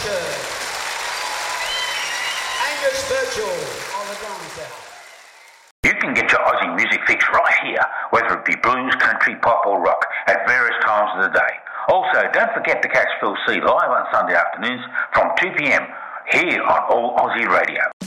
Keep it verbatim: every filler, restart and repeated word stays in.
Richard. Angus Birchall on the drums there. You can get your Aussie music fix right here, whether it be blues, country, pop or rock, at various times of the day. Also, don't forget to catch Phil C live on Sunday afternoons from two p.m. here on All Aussie Radio.